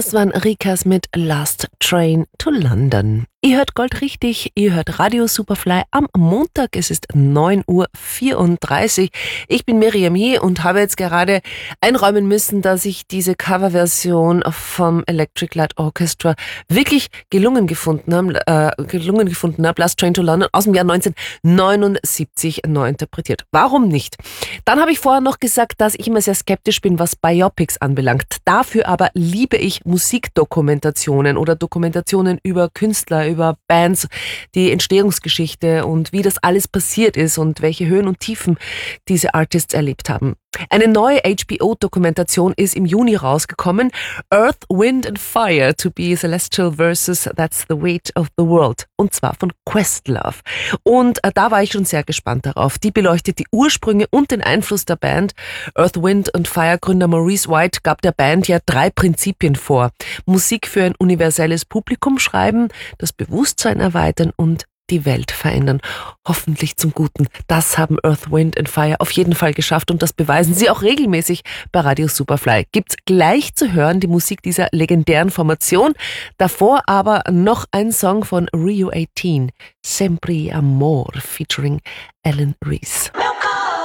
Das waren Rikas mit Last Train to London. Ihr hört Gold richtig, ihr hört Radio Superfly am Montag, es ist 9:34 Uhr. Ich bin Miriam hier und habe jetzt gerade einräumen müssen, dass ich diese Coverversion vom Electric Light Orchestra wirklich gelungen gefunden habe. Last Train to London aus dem Jahr 1979 neu interpretiert. Warum nicht? Dann habe ich vorher noch gesagt, dass ich immer sehr skeptisch bin, was Biopics anbelangt. Dafür aber liebe ich Musikdokumentationen oder Dokumentationen über Künstler, über Bands, die Entstehungsgeschichte und wie das alles passiert ist und welche Höhen und Tiefen diese Artists erlebt haben. Eine neue HBO-Dokumentation ist im Juni rausgekommen. Earth, Wind and Fire to be Celestial versus That's the Weight of the World. Und zwar von Questlove. Und da war ich schon sehr gespannt darauf. Die beleuchtet die Ursprünge und den Einfluss der Band. Earth, Wind and Fire Gründer Maurice White gab der Band ja 3 Prinzipien vor. Musik für ein universelles Publikum schreiben, das Bewusstsein erweitern und die Welt verändern. Hoffentlich zum Guten. Das haben Earth, Wind and Fire auf jeden Fall geschafft und das beweisen sie auch regelmäßig bei Radio Superfly. Gibt's gleich zu hören die Musik dieser legendären Formation. Davor aber noch ein Song von Rio 18, Sempre Amor featuring Alan Reese.